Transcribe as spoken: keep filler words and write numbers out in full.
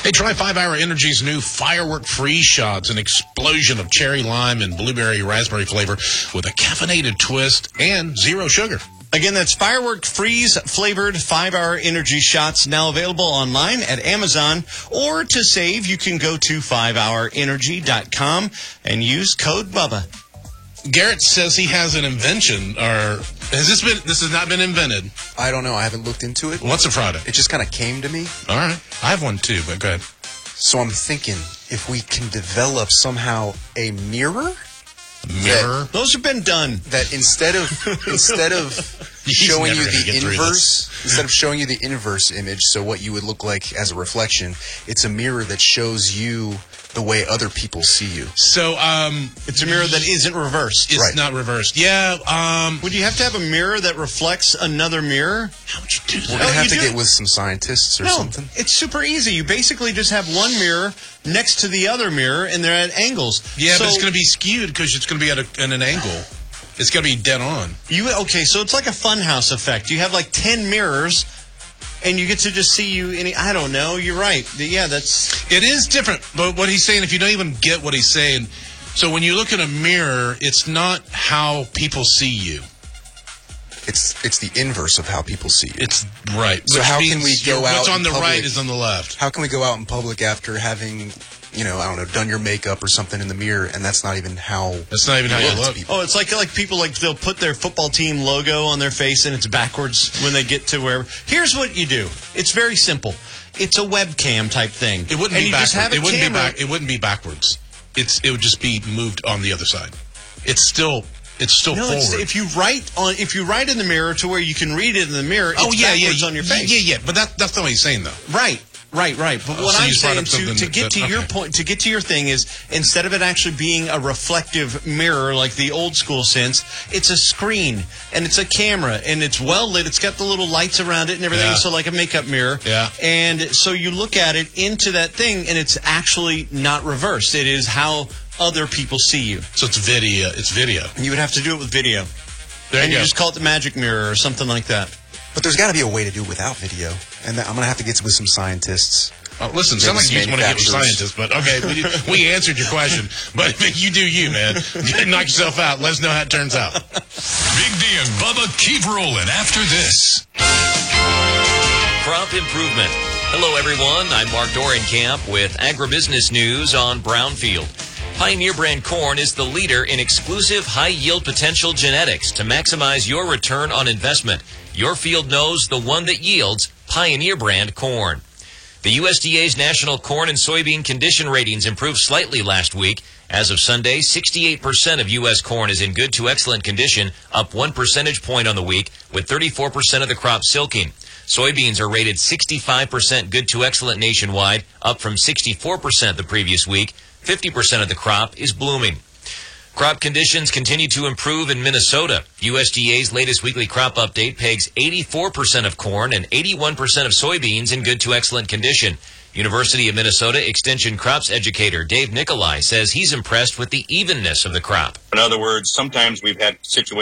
Hey, try five hour Energy's new Firework Freeze Shots, an explosion of cherry lime and blueberry raspberry flavor with a caffeinated twist and zero sugar. Again, that's Firework Freeze flavored five hour Energy Shots, now available online at Amazon. Or to save, you can go to five hour energy dot com and use code Bubba. Garrett says he has an invention, or has this been, this has not been invented? I don't know. I haven't looked into it. What's the product? It just kind of came to me. All right. I have one too, but go ahead. So I'm thinking if we can develop somehow a mirror. Mirror? Those have been done. That instead of instead of showing never you gonna get the through inverse, instead of showing you the inverse image, so what you would look like as a reflection, it's a mirror that shows you the way other people see you. So, um... It's a mirror that isn't reversed. It's Right. not reversed. Yeah, um... Would you have to have a mirror that reflects another mirror? How would you do We're that? gonna Oh, have you to do get it. with some scientists or No, something. it's super easy. You basically just have one mirror next to the other mirror, and they're at angles. Yeah, so but it's going to be skewed because it's going to be at, a, at an angle. It's going to be dead on. You okay? So it's like a funhouse effect. You have like ten mirrors, and you get to just see you. Any, I don't know. You're right. Yeah, that's. It is different, but what he's saying, if you don't even get what he's saying, so when you look in a mirror, it's not how people see you. It's it's the inverse of how people see you. It's right. So Which how can means we go your- out What's on in the public- right is on the left. How can we go out in public after having, you know, I don't know, done your makeup or something in the mirror, and that's not even how. That's not even how you look to look. people. Oh, it's like like people like they'll put their football team logo on their face, and it's backwards when they get to wherever. Here's what you do. It's very simple. It's a webcam type thing. It wouldn't and be you backwards. just have a It wouldn't camera. be back. It wouldn't be backwards. It's it would just be moved on the other side. It's still it's still No, forward. it's, if you write on if you write in the mirror to where you can read it in the mirror, it's oh yeah, yeah, backwards yeah, on your yeah, face. yeah, yeah. But that that's not what he's saying though. Right, right, right. But Oh, what so I'm you brought saying up to, something to that- get that- to your okay. point, to get to your thing is instead of it actually being a reflective mirror like the old school sense, it's a screen and it's a camera and it's well lit. It's got the little lights around it and everything, Yeah. so like a makeup mirror. Yeah. And so you look at it into that thing, and it's actually not reversed. It is how other people see you. So it's video. It's video. And you would have to do it with video. There and you you go. just call it the magic mirror or something like that. But there's got to be a way to do it without video, and I'm going to have to get with some scientists. Oh, listen, sound like you just want to get with Manufacturers. scientists, but okay, we, we answered your question. But you do you, man. Knock yourself out. Let us know how it turns out. Big D and Bubba keep rolling after this. Crop improvement. Hello, everyone. I'm Mark Dorenkamp with Agribusiness News on Brownfield. Pioneer brand corn is the leader in exclusive high-yield potential genetics to maximize your return on investment. Your field knows the one that yields Pioneer brand corn. The U S D A's national corn and soybean condition ratings improved slightly last week. As of Sunday, sixty-eight percent of U S corn is in good to excellent condition, up one percentage point on the week, with thirty-four percent of the crop silking. Soybeans are rated sixty-five percent good to excellent nationwide, up from sixty-four percent the previous week. fifty percent of the crop is blooming. Crop conditions continue to improve in Minnesota. U S D A's latest weekly crop update pegs eighty-four percent of corn and eighty-one percent of soybeans in good to excellent condition. University of Minnesota Extension Crops educator Dave Nicolai says he's impressed with the evenness of the crop. In other words, sometimes we've had situations